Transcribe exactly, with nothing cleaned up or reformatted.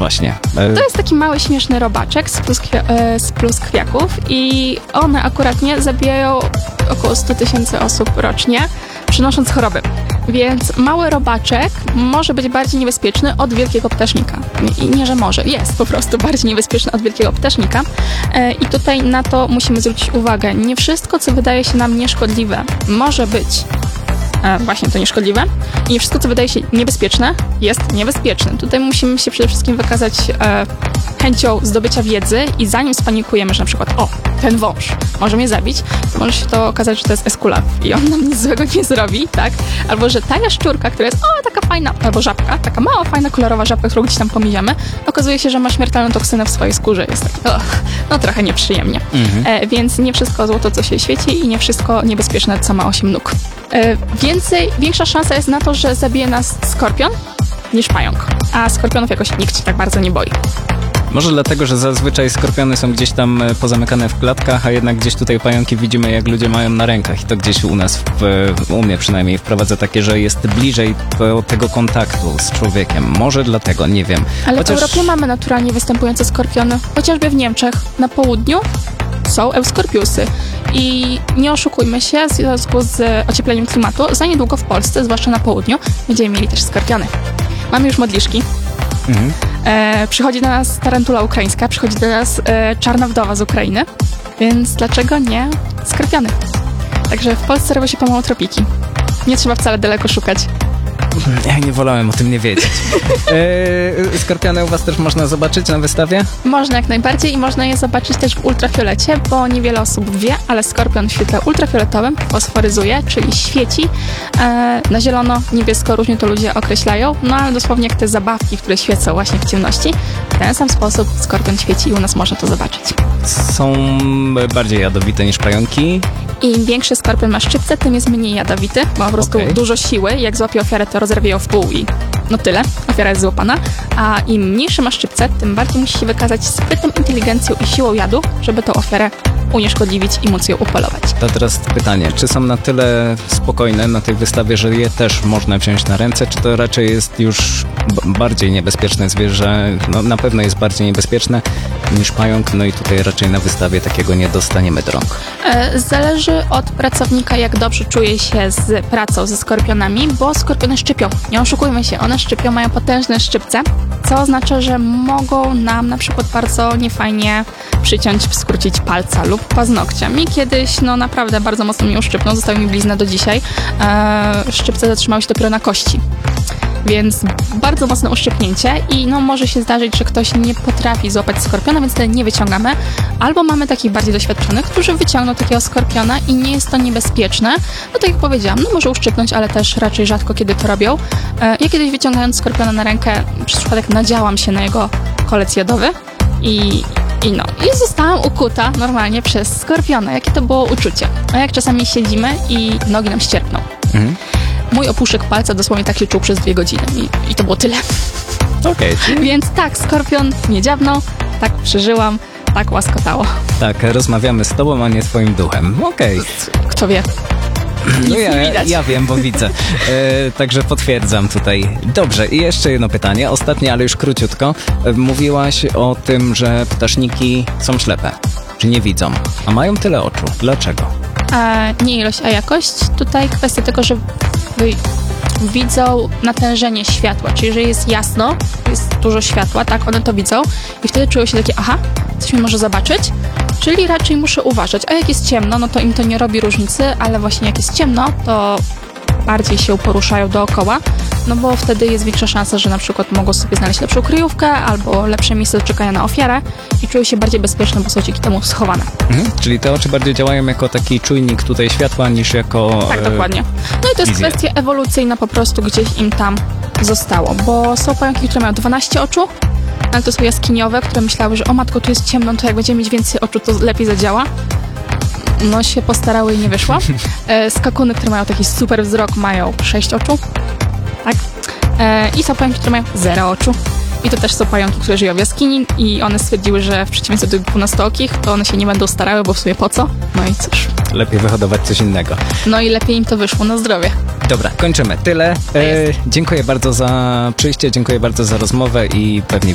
właśnie. To jest taki mały, śmieszny robaczek z, pluskwi- e, z pluskwiaków i one akurat nie zabijają około sto tysięcy osób rocznie, przynosząc choroby. Więc mały robaczek może być bardziej niebezpieczny od wielkiego ptasznika. I nie, że może, jest po prostu bardziej niebezpieczny od wielkiego ptasznika. E, I tutaj na to musimy zwrócić uwagę. Nie wszystko, co wydaje się nam nieszkodliwe, może być e, właśnie to nieszkodliwe. I nie wszystko, co wydaje się niebezpieczne, jest niebezpieczne. Tutaj musimy się przede wszystkim wykazać e, chęcią zdobycia wiedzy i zanim spanikujemy, że na przykład o, ten wąż może mnie zabić, to może się to okazać, że to jest Esculav i on nam nic złego nie zrobi, tak? Albo, że ta jaszczurka, która jest o, taka fajna, albo żabka, taka mała, fajna, kolorowa żabka, którą gdzieś tam pomijamy, okazuje się, że ma śmiertelną toksynę w swojej skórze. Jest tak, och, no trochę nieprzyjemnie. Mhm. E, więc nie wszystko złoto, co się świeci i nie wszystko niebezpieczne, co ma osiem nóg. E, więcej, większa szansa jest na to, że zabije nas skorpion niż pająk, a skorpionów jakoś nikt się tak bardzo nie boi. Może dlatego, że zazwyczaj skorpiony są gdzieś tam pozamykane w klatkach, a jednak gdzieś tutaj pająki widzimy, jak ludzie mają na rękach i to gdzieś u nas, w, u mnie przynajmniej wprowadza takie, że jest bliżej tego kontaktu z człowiekiem. Może dlatego, nie wiem. Ale Chociaż... w Europie mamy naturalnie występujące skorpiony. Chociażby w Niemczech na południu są euskorpiusy. I nie oszukujmy się, w związku z ociepleniem klimatu, za niedługo w Polsce, zwłaszcza na południu, będziemy mieli też skorpiony. Mamy już modliszki. Mhm. E, przychodzi do nas tarantula ukraińska, przychodzi do nas e, czarna wdowa z Ukrainy, więc dlaczego nie skorpiony? Także w Polsce robią się pomału tropiki. Nie trzeba wcale daleko szukać. Ja nie wolałem o tym nie wiedzieć. E, skorpiony u was też można zobaczyć na wystawie? Można jak najbardziej i można je zobaczyć też w ultrafiolecie, bo niewiele osób wie, ale skorpion w świetle ultrafioletowym fosforyzuje, czyli świeci e, na zielono, niebiesko, różnie to ludzie określają, no ale dosłownie jak te zabawki, które świecą właśnie w ciemności, w ten sam sposób skorpion świeci i u nas można to zobaczyć. Są bardziej jadowite niż pająki? Im większy skorpion ma szczypce, tym jest mniej jadowity, bo po prostu okay. dużo siły, jak złapie ofiarę, to rozerwie ją w pół i no tyle, ofiara jest złapana, a im mniejszy ma szczypce, tym bardziej musi się wykazać sprytną inteligencją i siłą jadu, żeby tą ofiarę unieszkodliwić i móc ją upolować. To teraz pytanie, czy są na tyle spokojne na tej wystawie, że je też można wziąć na ręce, czy to raczej jest już b- bardziej niebezpieczne zwierzę, no na pewno jest bardziej niebezpieczne niż pająk, no i tutaj raczej na wystawie takiego nie dostaniemy do rąk. E, zależy od pracownika, jak dobrze czuje się z pracą ze skorpionami, bo skorpiony szczypią. Nie oszukujmy się, one szczypią, mają potężne szczypce, co oznacza, że mogą nam na przykład bardzo niefajnie przyciąć, skrócić palca lub paznokcia. Mi kiedyś, no naprawdę bardzo mocno mi uszczypnął, została mi blizna do dzisiaj. E, szczypce zatrzymały się dopiero na kości. Więc bardzo mocne uszczypnięcie i no może się zdarzyć, że ktoś nie potrafi złapać skorpiona, więc wtedy nie wyciągamy. Albo mamy takich bardziej doświadczonych, którzy wyciągną takiego skorpiona i nie jest to niebezpieczne. No tak jak powiedziałam, no może uszczypnąć, ale też raczej rzadko kiedy to robią. Ja kiedyś wyciągając skorpiona na rękę, przez przypadek nadziałam się na jego kolec jadowy i I no, i zostałam ukuta normalnie przez skorpiona. Jakie to było uczucie? A jak czasami siedzimy i nogi nam ścierpną. Mhm. Mój opuszek palca dosłownie tak się czuł przez dwie godziny i, i to było tyle. Okej. Okay. Więc tak, skorpion nie dziabnął, tak przeżyłam, tak łaskotało. Tak, rozmawiamy z tobą, a nie twoim duchem. Okej. Okay. Kto wie? No ja, ja wiem, bo widzę. E, także potwierdzam tutaj. Dobrze, i jeszcze jedno pytanie, ostatnie, ale już króciutko. E, mówiłaś o tym, że ptaszniki są ślepe, czy nie widzą, a mają tyle oczu. Dlaczego? A nie ilość, a jakość. Tutaj kwestia tego, że wy widzą natężenie światła, czyli jeżeli jest jasno, jest dużo światła, tak, one to widzą i wtedy czują się takie, aha, coś mi może zobaczyć, czyli raczej muszę uważać, a jak jest ciemno, no to im to nie robi różnicy, ale właśnie jak jest ciemno, to bardziej się poruszają dookoła, no bo wtedy jest większa szansa, że na przykład mogą sobie znaleźć lepszą kryjówkę albo lepsze miejsce do czekania na ofiarę i czują się bardziej bezpieczne, bo są dzięki temu schowane. Mhm, czyli te oczy bardziej działają jako taki czujnik tutaj światła niż jako... Tak, e, dokładnie. No i to jest wizję. Kwestia ewolucyjna, po prostu gdzieś im tam zostało, bo są pająki, które mają dwanaście oczu, ale to są jaskiniowe, które myślały, że o matko, tu jest ciemno, to jak będziemy mieć więcej oczu, to lepiej zadziała. No się postarały i nie wyszło. E, skakuny, które mają taki super wzrok, mają sześć oczu. Tak? E, I są pająki, które mają zero oczu. I to też są pająki, które żyją w jaskini i one stwierdziły, że w przeciwieństwie do tych dwunastookich, to one się nie będą starały, bo w sumie po co? No i cóż. Lepiej wyhodować coś innego. No i lepiej im to wyszło na zdrowie. Dobra, kończymy. Tyle. E, dziękuję bardzo za przyjście, dziękuję bardzo za rozmowę i pewnie